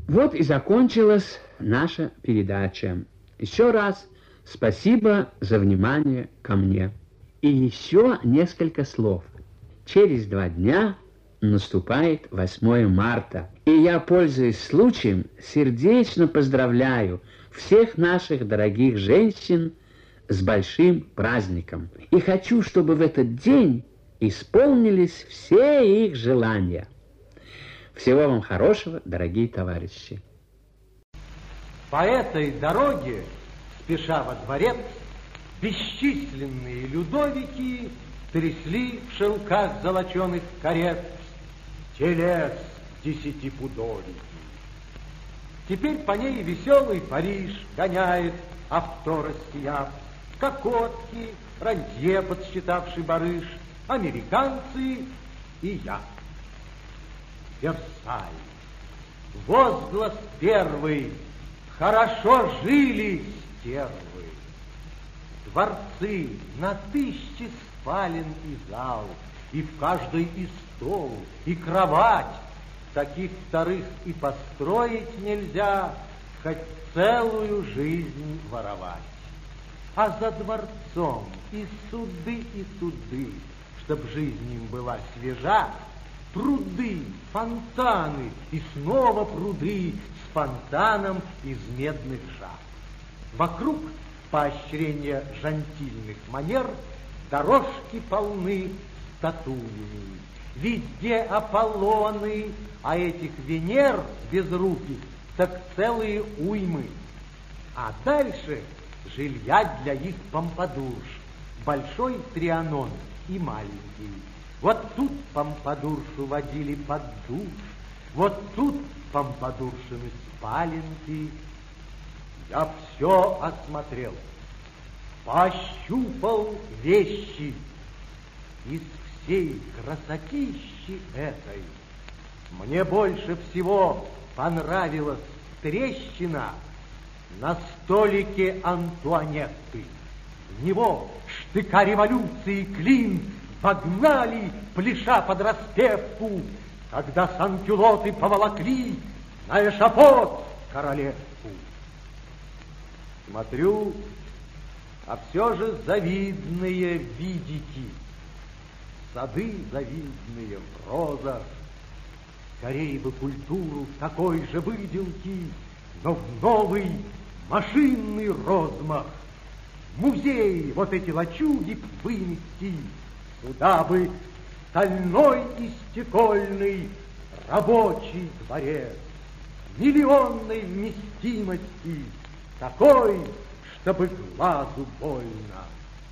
Вот и закончилась наша передача. Еще раз спасибо за внимание ко мне. И еще несколько слов. Через 2 дня наступает 8 марта. И я, пользуясь случаем, сердечно поздравляю всех наших дорогих женщин с большим праздником. И хочу, чтобы в этот день исполнились все их желания. Всего вам хорошего, дорогие товарищи. По этой дороге, спеша во дворец, бесчисленные Людовики трясли в шелках золоченых карет телес 10-пудовики. Теперь по ней веселый Париж гоняет авто россиян, кокотки, рантье, подсчитавший барыш, американцы и я. Версаль. Возглас первый. Хорошо жили стервы. Дворцы на 1000 спален и зал, и в каждой и стол, и кровать. Таких вторых и построить нельзя, хоть целую жизнь воровать. А за дворцом и суды, чтоб жизнь им была свежа, пруды, фонтаны и снова пруды с фонтаном из медных жаб. Вокруг поощрения жантильных манер дорожки полны статуями. Везде Аполлоны, а этих Венер безруких так целые уймы. А дальше жилья для их помпадурш, большой Трианон и маленький. Вот тут помпадуршу водили под душ, вот тут помпадуршины спаленки. Я все осмотрел, пощупал вещи. Из всей красотищи этой мне больше всего понравилась трещина на столике Антуанетты. В него штыка революции клин погнали, пляша под распевку, когда санкюлоты поволокли на эшафот королевку. Смотрю, а все же завидные видики, сады завидные в розах. Скорее бы культуру такой же выделки, но в новый машинный розмах. Музей вот эти лачуги вынести, сюда бы стальной и стекольный рабочий дворец, миллионной вместимости, такой, чтобы глазу больно.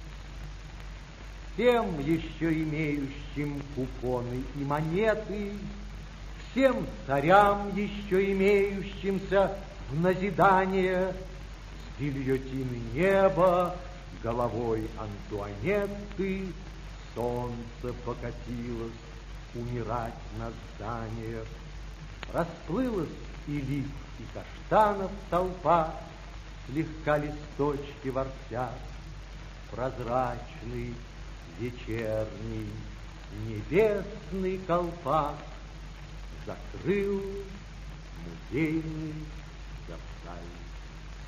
Всем еще имеющим купоны и монеты, всем царям еще имеющимся в назидание, с гильотины неба головой Антуанетты солнце покатилось умирать на зданиях. Расплылась и лип, и каштанов толпа, слегка листочки ворчат. Прозрачный, вечерний, небесный колпак закрыл музейный Версаль.